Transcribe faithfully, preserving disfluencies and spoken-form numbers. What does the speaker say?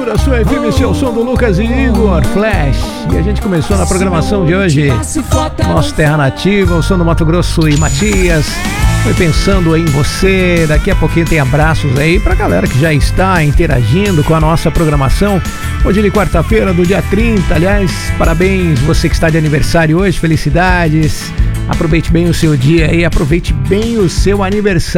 Cultura, sua F M, seu som do Lucas e Igor Flash. E a gente começou na programação de hoje, nosso Terra Nativa, o som do Mato Grosso e Matias. Foi pensando em você. Daqui a pouquinho tem abraços aí pra galera que já está interagindo com a nossa programação. Hoje de quarta-feira, do dia trinta, aliás, parabéns você que está de aniversário hoje, felicidades. Aproveite bem o seu dia e aproveite bem o seu aniversário.